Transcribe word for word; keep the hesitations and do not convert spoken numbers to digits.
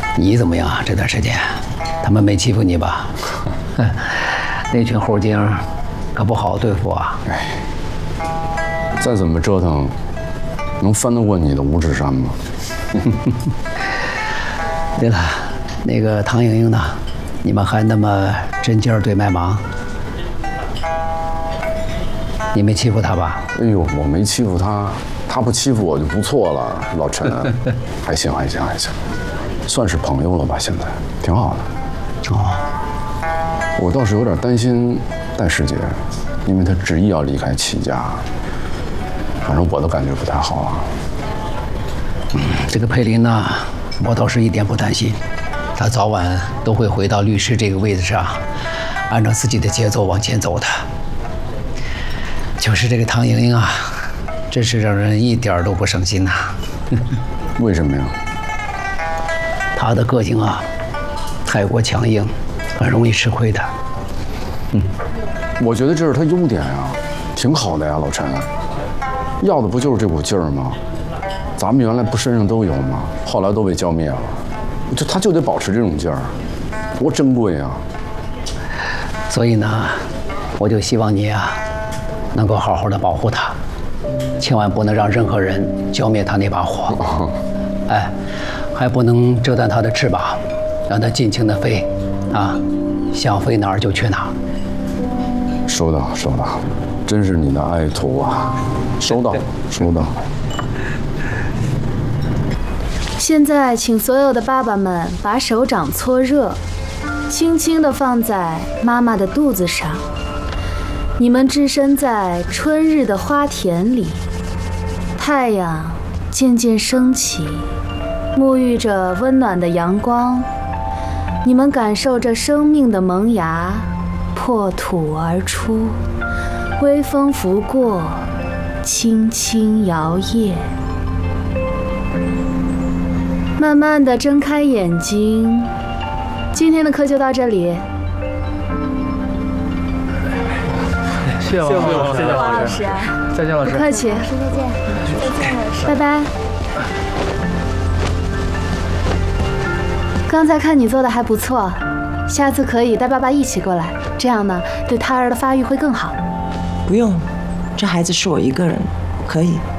你怎么样啊？这段时间，他们没欺负你吧？那群猴精可不好对付啊！ 哎，再怎么折腾，能翻得过你的五指山吗？ 对了，那个唐莹莹呢？你们还那么针尖对麦芒？你没欺负她吧？ 哎呦，我没欺负她，她不欺负我就不错了。老陈，还行还行还行，算是朋友了吧？现在挺好的。哦，我倒是有点担心戴师姐，因为她执意要离开齐家，反正我的感觉不太好啊。 嗯，这个佩林呢，我倒是一点不担心，他早晚都会回到律师这个位子上，按照自己的节奏往前走的。就是这个唐莹莹啊，真是让人一点都不省心呐。 为什么呀？ 她的个性啊，太过强硬，很容易吃亏的。 嗯，我觉得这是她优点啊，挺好的呀，老陈。要的不就是这股劲儿吗？咱们原来不身上都有吗？后来都被浇灭了，就她就得保持这种劲儿，多珍贵啊！ 所以呢，我就希望你啊，能够好好的保护她，千万不能让任何人浇灭她那把火。哦、哎，还不能折断她的翅膀，让她尽情的飞，啊，想飞哪儿就去哪儿。 收到，收到，真是你的爱徒啊！收到，收到。 现在，请所有的爸爸们把手掌搓热，轻轻地放在妈妈的肚子上。你们置身在春日的花田里，太阳渐渐升起，沐浴着温暖的阳光。你们感受着生命的萌芽破土而出，微风拂过，轻轻摇曳。慢慢地睁开眼睛，今天的课就到这里。 谢谢王老师，谢谢王老师，再见老师， 不客气， 老师再见，再见老师， 拜拜。刚才看你做的还不错，下次可以带爸爸一起过来，这样呢，对胎儿的发育会更好。 不用，这孩子是我一个人，可以。